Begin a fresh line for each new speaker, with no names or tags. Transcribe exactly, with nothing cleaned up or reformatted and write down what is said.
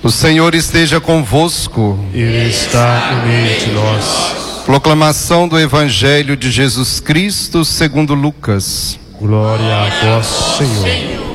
O Senhor esteja convosco.
Ele está no meio de nós.
Proclamação do Evangelho de Jesus Cristo segundo Lucas.
Glória a vós, Senhor.